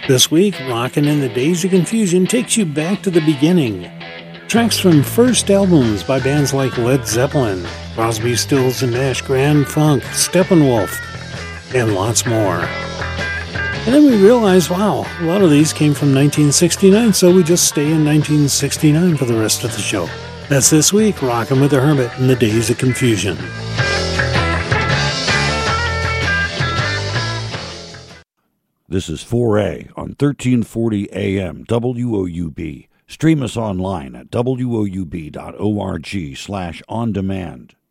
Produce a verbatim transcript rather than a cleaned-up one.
This week, Rockin' in the Days of Confusion takes you back to the beginning. Tracks from first albums by bands like Led Zeppelin, Crosby, Stills and Nash, Grand Funk, Steppenwolf, and lots more. And then we realized, wow, a lot of these came from nineteen sixty-nine, so we just stay in nineteen sixty-nine for the rest of the show. That's this week, Rockin' with the Hermit in the Days of Confusion. This is four A on thirteen forty A M W O U B. Stream us online at W O U B dot org slash on demand.